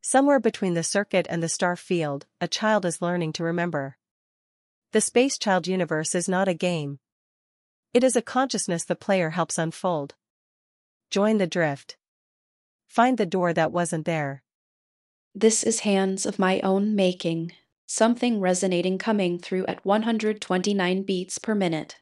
Somewhere between the circuit and the star field, a child is learning to remember. The Space Child universe is not a game. It is a consciousness the player helps unfold. Join the drift. Find the door that wasn't there. This is hands of my own making, something resonating coming through at 129 beats per minute.